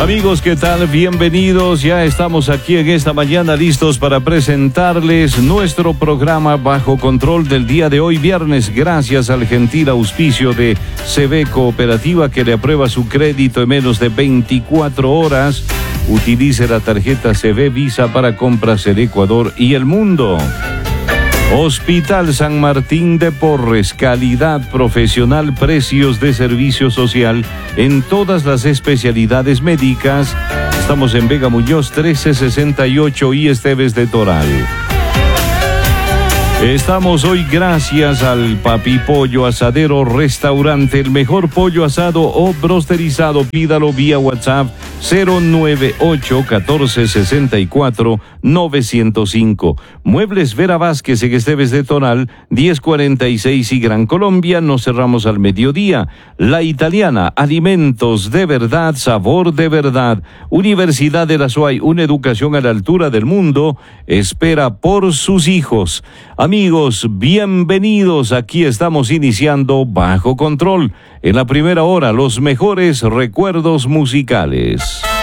Amigos, ¿qué tal? Bienvenidos. Ya estamos aquí en esta mañana listos para presentarles nuestro programa Bajo Control del día de hoy, viernes, gracias al gentil auspicio de CB Cooperativa, que le aprueba su crédito en menos de 24 horas. Utilice la tarjeta CB Visa para compras en Ecuador y el mundo. Hospital San Martín de Porres, calidad profesional, precios de servicio social en todas las especialidades médicas. Estamos en Vega Muñoz 1368 y Esteves de Toral. Estamos hoy gracias al Papi Pollo Asadero Restaurante, el mejor pollo asado o brosterizado. Pídalo vía WhatsApp 098-1464-905. Muebles Vera Vázquez en Esteves de Toral, 1046 y Gran Colombia. Nos cerramos al mediodía. La Italiana, alimentos de verdad, sabor de verdad. Universidad de la SUAY, una educación a la altura del mundo, espera por sus hijos. Amigos, bienvenidos. Aquí estamos iniciando Bajo Control. En la primera hora, los mejores recuerdos musicales.